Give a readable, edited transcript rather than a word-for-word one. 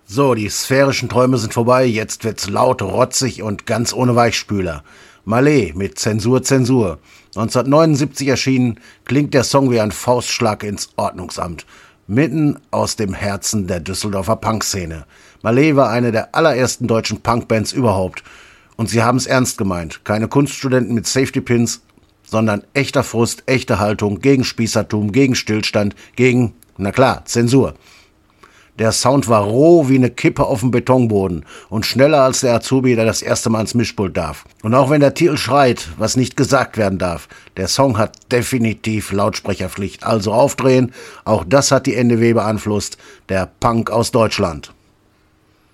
So, die sphärischen Träume sind vorbei, jetzt wird's laut, rotzig und ganz ohne Weichspüler. Malé mit Zensur, Zensur. 1979 erschienen, klingt der Song wie ein Faustschlag ins Ordnungsamt. Mitten aus dem Herzen der Düsseldorfer Punkszene. Malé war eine der allerersten deutschen Punkbands überhaupt. Und sie haben es ernst gemeint. Keine Kunststudenten mit Safety-Pins, sondern echter Frust, echte Haltung gegen Spießertum, gegen Stillstand, gegen, na klar, Zensur. Der Sound war roh wie eine Kippe auf dem Betonboden und schneller als der Azubi, der das erste Mal ans Mischpult darf. Und auch wenn der Titel schreit, was nicht gesagt werden darf, der Song hat definitiv Lautsprecherpflicht. Also aufdrehen, auch das hat die NDW beeinflusst, der Punk aus Deutschland.